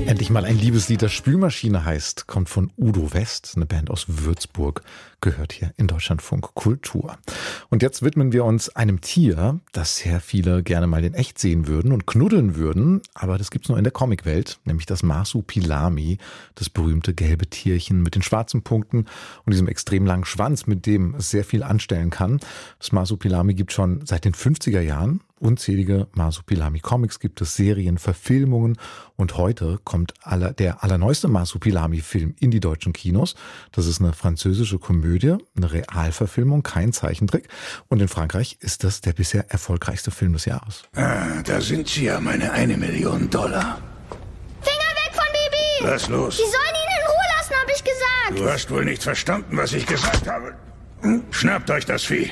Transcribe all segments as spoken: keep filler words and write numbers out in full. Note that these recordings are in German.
Endlich mal ein Liebeslied, das Spülmaschine heißt, kommt von Udo West, eine Band aus Würzburg, gehört hier in Deutschlandfunk Kultur. Und jetzt widmen wir uns einem Tier, das sehr viele gerne mal in echt sehen würden und knuddeln würden, aber das gibt's nur in der Comicwelt, nämlich das Marsupilami, das berühmte gelbe Tierchen mit den schwarzen Punkten und diesem extrem langen Schwanz, mit dem es sehr viel anstellen kann. Das Marsupilami gibt schon seit den fünfziger Jahren. Unzählige Marsupilami-Comics gibt es, Serien, Verfilmungen und heute kommt aller, der allerneueste Marsupilami-Film in die deutschen Kinos. Das ist eine französische Komödie, eine Realverfilmung, kein Zeichentrick. Und in Frankreich ist das der bisher erfolgreichste Film des Jahres. Ah, da sind sie ja, meine eine Million Dollar. Finger weg von Bibi! Was los? Sie sollen ihn in Ruhe lassen, hab ich gesagt. Du hast wohl nicht verstanden, was ich gesagt habe. Hm? Schnappt euch das Vieh.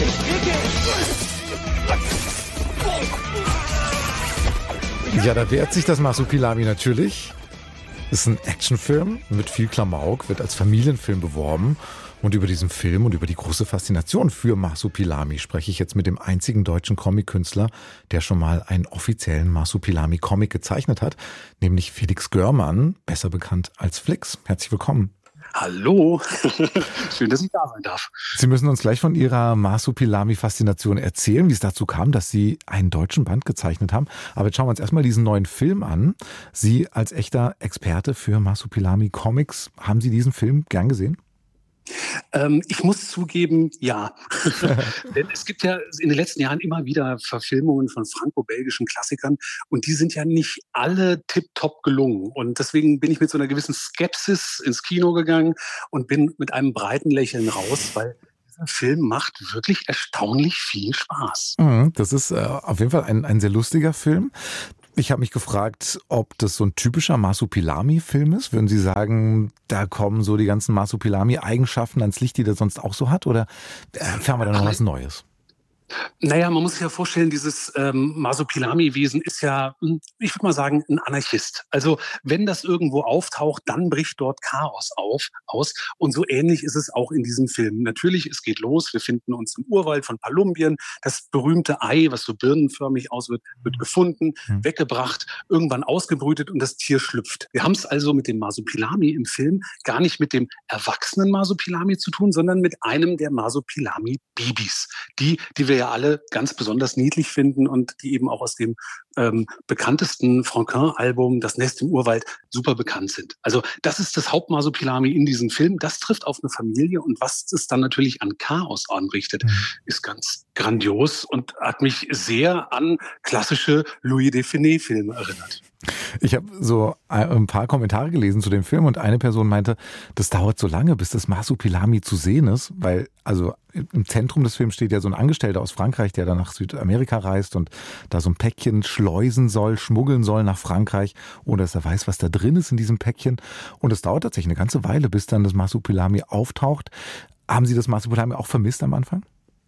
Ja, da wehrt sich das Marsupilami natürlich. Ist ein Actionfilm mit viel Klamauk, wird als Familienfilm beworben. Und über diesen Film und über die große Faszination für Marsupilami spreche ich jetzt mit dem einzigen deutschen Comic-Künstler, der schon mal einen offiziellen Marsupilami-Comic gezeichnet hat, nämlich Felix Görmann, besser bekannt als Flix. Herzlich willkommen. Hallo, schön, dass ich da sein darf. Sie müssen uns gleich von Ihrer Marsupilami-Faszination erzählen, wie es dazu kam, dass Sie einen deutschen Band gezeichnet haben. Aber jetzt schauen wir uns erstmal diesen neuen Film an. Sie als echter Experte für Marsupilami-Comics, haben Sie diesen Film gern gesehen? Ähm, ich muss zugeben, ja. Denn es gibt ja in den letzten Jahren immer wieder Verfilmungen von franco-belgischen Klassikern und die sind ja nicht alle tipptopp gelungen. Und deswegen bin ich mit so einer gewissen Skepsis ins Kino gegangen und bin mit einem breiten Lächeln raus, weil dieser Film macht wirklich erstaunlich viel Spaß. Das ist äh, auf jeden Fall ein, ein sehr lustiger Film. Ich habe mich gefragt, ob das so ein typischer Marsupilami-Film ist. Würden Sie sagen, da kommen so die ganzen Marsupilami-Eigenschaften ans Licht, die der sonst auch so hat? Oder erfahren wir da noch was Neues? Naja, man muss sich ja vorstellen, dieses ähm, Marsupilami-Wesen ist ja, ich würde mal sagen, ein Anarchist. Also wenn das irgendwo auftaucht, dann bricht dort Chaos auf, aus. Und so ähnlich ist es auch in diesem Film. Natürlich, es geht los, wir finden uns im Urwald von Palumbien. Das berühmte Ei, was so birnenförmig aus wird, wird gefunden, mhm. weggebracht, irgendwann ausgebrütet und das Tier schlüpft. Wir haben es also mit dem Marsupilami im Film gar nicht mit dem erwachsenen Marsupilami zu tun, sondern mit einem der Marsupilami-Babys. Die, die wir ja alle ganz besonders niedlich finden und die eben auch aus dem ähm, bekanntesten Franquin-Album Das Nest im Urwald super bekannt sind. Also das ist das Hauptmarsupilami in diesem Film. Das trifft auf eine Familie und was es dann natürlich an Chaos anrichtet, mhm. ist ganz grandios und hat mich sehr an klassische Louis de Funès-Filme erinnert. Ich habe so ein paar Kommentare gelesen zu dem Film und eine Person meinte, das dauert so lange, bis das Marsupilami zu sehen ist, weil also im Zentrum des Films steht ja so ein Angestellter aus Frankreich, der dann nach Südamerika reist und da so ein Päckchen schleusen soll, schmuggeln soll nach Frankreich, ohne dass er weiß, was da drin ist in diesem Päckchen. Und es dauert tatsächlich eine ganze Weile, bis dann das Marsupilami auftaucht. Haben Sie das Marsupilami auch vermisst am Anfang?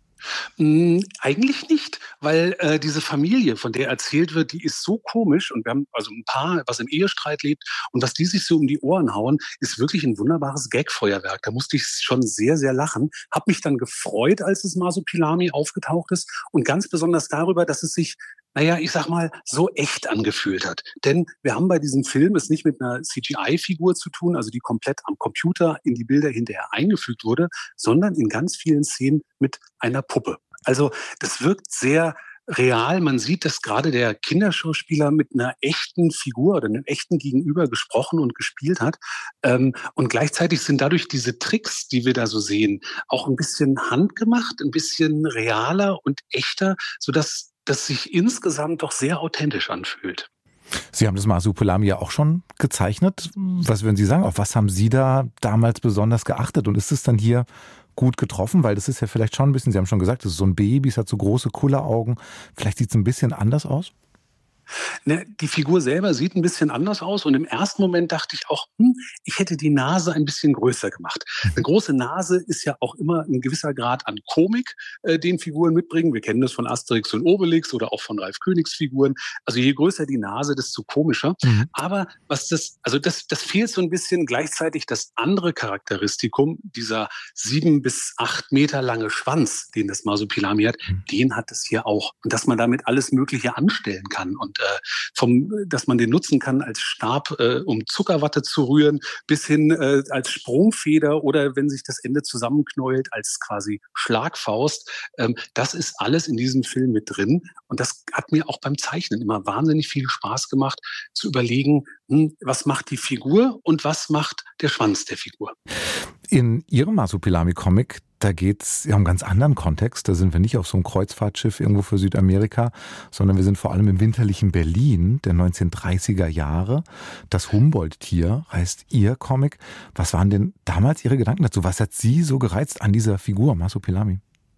Mm, eigentlich nicht, weil äh, diese Familie, von der erzählt wird, die ist so komisch und wir haben also ein Paar, was im Ehestreit lebt und was die sich so um die Ohren hauen, ist wirklich ein wunderbares Gagfeuerwerk. Da musste ich schon sehr, sehr lachen. Hab mich dann gefreut, als das Marsupilami aufgetaucht ist und ganz besonders darüber, dass es sich naja, ich sag mal, so echt angefühlt hat. Denn wir haben bei diesem Film es nicht mit einer C G I-Figur zu tun, also die komplett am Computer in die Bilder hinterher eingefügt wurde, sondern in ganz vielen Szenen mit einer Puppe. Also das wirkt sehr real. Man sieht, dass gerade der Kinderschauspieler mit einer echten Figur oder einem echten Gegenüber gesprochen und gespielt hat. Und gleichzeitig sind dadurch diese Tricks, die wir da so sehen, auch ein bisschen handgemacht, ein bisschen realer und echter, sodass das sich insgesamt doch sehr authentisch anfühlt. Sie haben das Marsupilami ja auch schon gezeichnet. Was würden Sie sagen? Auf was haben Sie da damals besonders geachtet? Und ist es dann hier gut getroffen? Weil das ist ja vielleicht schon ein bisschen, Sie haben schon gesagt, das ist so ein Baby, es hat so große Kulleraugen. Vielleicht sieht es ein bisschen anders aus? Ne, die Figur selber sieht ein bisschen anders aus und im ersten Moment dachte ich auch, hm, ich hätte die Nase ein bisschen größer gemacht. Eine große Nase ist ja auch immer ein gewisser Grad an Komik, äh, den Figuren mitbringen. Wir kennen das von Asterix und Obelix oder auch von Ralf Königs Figuren. Also je größer die Nase, desto komischer. Mhm. Aber was das, also das, das fehlt so ein bisschen gleichzeitig das andere Charakteristikum, dieser sieben bis acht Meter lange Schwanz, den das Marsupilami hat, mhm. den hat es hier auch. Und dass man damit alles Mögliche anstellen kann und Und äh, vom, dass man den nutzen kann als Stab, äh, um Zuckerwatte zu rühren, bis hin äh, als Sprungfeder oder wenn sich das Ende zusammenknäult als quasi Schlagfaust. Ähm, das ist alles in diesem Film mit drin. Und das hat mir auch beim Zeichnen immer wahnsinnig viel Spaß gemacht, zu überlegen, hm, was macht die Figur und was macht der Schwanz der Figur. In Ihrem Masopilami-Comic, da geht's ja um einen ganz anderen Kontext. Da sind wir nicht auf so einem Kreuzfahrtschiff irgendwo für Südamerika, sondern wir sind vor allem im winterlichen Berlin der neunzehnhundertdreißiger Jahre. Das Humboldt-Tier heißt Ihr Comic. Was waren denn damals Ihre Gedanken dazu? Was hat Sie so gereizt an dieser Figur, Masopilami?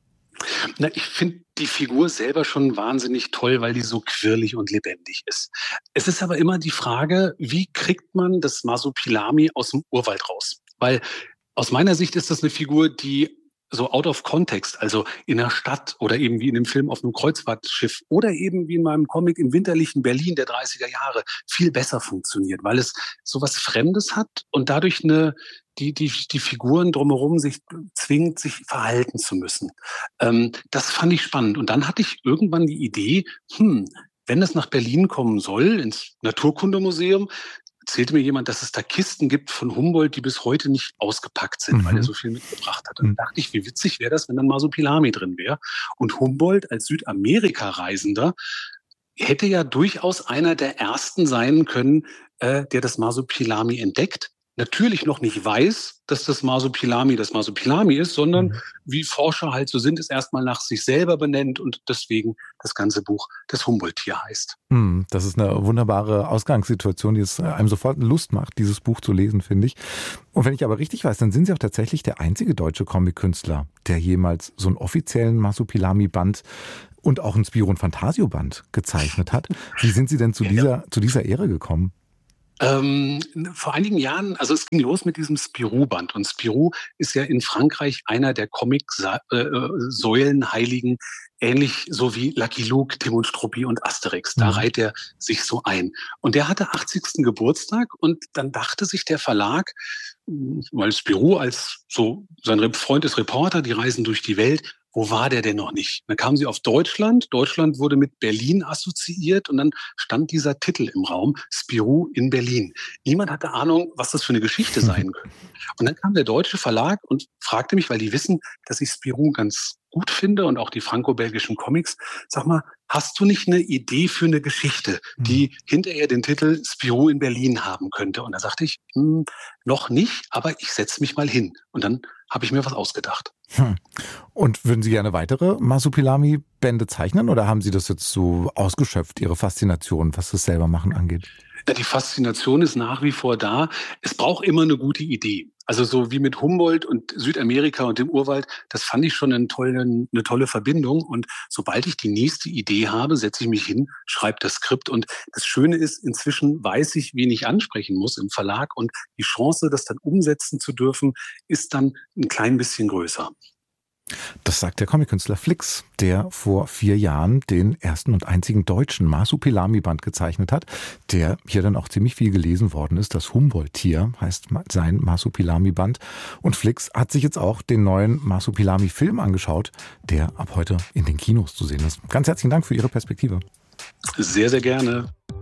Na, ich finde die Figur selber schon wahnsinnig toll, weil die so quirlig und lebendig ist. Es ist aber immer die Frage, wie kriegt man das Masopilami aus dem Urwald raus? Weil aus meiner Sicht ist das eine Figur, die so out of context, also in der Stadt oder eben wie in dem Film auf einem Kreuzfahrtschiff oder eben wie in meinem Comic im winterlichen Berlin der dreißiger Jahre viel besser funktioniert, weil es so was Fremdes hat und dadurch eine, die, die, die Figuren drumherum sich zwingt, sich verhalten zu müssen. Ähm, das fand ich spannend. Und dann hatte ich irgendwann die Idee, hm, wenn es nach Berlin kommen soll, ins Naturkundemuseum, erzählte mir jemand, dass es da Kisten gibt von Humboldt, die bis heute nicht ausgepackt sind, mhm. weil er so viel mitgebracht hat. Und dann dachte ich, wie witzig wäre das, wenn dann Masopilami drin wäre. Und Humboldt als Südamerika-Reisender hätte ja durchaus einer der ersten sein können, äh, der das Masopilami entdeckt. Natürlich noch nicht weiß, dass das Masopilami das Masopilami ist, sondern mhm. wie Forscher halt so sind, es erstmal nach sich selber benennt und deswegen das ganze Buch das Humboldt-Tier heißt. Das ist eine wunderbare Ausgangssituation, die es einem sofort Lust macht, dieses Buch zu lesen, finde ich. Und wenn ich aber richtig weiß, dann sind Sie auch tatsächlich der einzige deutsche Comic-Künstler, der jemals so einen offiziellen Masopilami-Band und auch ein Spirou und Fantasio-Band gezeichnet hat. Wie sind Sie denn zu dieser, zu dieser Ehre gekommen? Ähm, vor einigen Jahren, also es ging los mit diesem Spirou-Band. Und Spirou ist ja in Frankreich einer der Comic-Säulenheiligen, ähnlich so wie Lucky Luke, Tim und Struppi und Asterix. Da mhm. reiht er sich so ein. Und der hatte achtzigsten Geburtstag und dann dachte sich der Verlag, weil Spirou als so, sein Freund ist Reporter, die reisen durch die Welt, wo war der denn noch nicht? Dann kamen sie auf Deutschland. Deutschland wurde mit Berlin assoziiert und dann stand dieser Titel im Raum, Spirou in Berlin. Niemand hatte Ahnung, was das für eine Geschichte sein könnte. Und dann kam der deutsche Verlag und fragte mich, weil die wissen, dass ich Spirou ganz gut finde und auch die franco-belgischen Comics. Sag mal, hast du nicht eine Idee für eine Geschichte, die mhm. hinterher den Titel Spirou in Berlin haben könnte? Und da sagte ich, hm, noch nicht, aber ich setze mich mal hin. Und dann habe ich mir was ausgedacht. Hm. Und würden Sie gerne weitere Masopilami-Bände zeichnen oder haben Sie das jetzt so ausgeschöpft, Ihre Faszination, was das selber machen angeht? Ja, die Faszination ist nach wie vor da. Es braucht immer eine gute Idee. Also so wie mit Humboldt und Südamerika und dem Urwald, das fand ich schon eine tolle, eine tolle Verbindung. Und sobald ich die nächste Idee habe, setze ich mich hin, schreibe das Skript. Und das Schöne ist, inzwischen weiß ich, wen ich ansprechen muss im Verlag. Und die Chance, das dann umsetzen zu dürfen, ist dann ein klein bisschen größer. Das sagt der Comic-Künstler Flix, der vor vier Jahren den ersten und einzigen deutschen Masopilami-Band gezeichnet hat, der hier dann auch ziemlich viel gelesen worden ist. Das Humboldt-Tier heißt sein Masopilami-Band. Und Flix hat sich jetzt auch den neuen Masopilami-Film angeschaut, der ab heute in den Kinos zu sehen ist. Ganz herzlichen Dank für Ihre Perspektive. Sehr, sehr gerne.